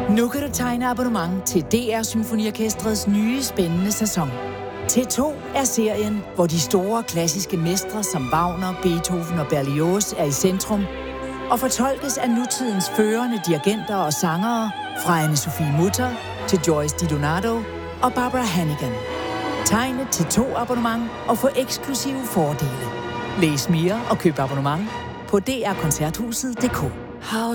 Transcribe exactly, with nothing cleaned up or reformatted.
Nu kan du tegne abonnement til D R Symfoniorkestrets nye spændende sæson. T to er serien, hvor de store klassiske mestre som Wagner, Beethoven og Berlioz er i centrum, og fortolkes af nutidens førende dirigenter og sangere fra Anne-Sophie Mutter til Joyce DiDonato og Barbara Hannigan. Tegn et T to abonnement og få eksklusive fordele. Læs mere og køb abonnement på d r koncerthuset punktum d k.